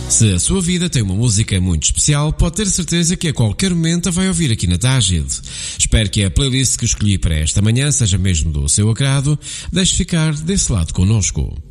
Se a sua vida tem uma música muito especial, pode ter certeza que a qualquer momento a vai ouvir aqui na Tágide. Espero que a playlist que escolhi para esta manhã seja mesmo do seu agrado. Deixe ficar desse lado connosco.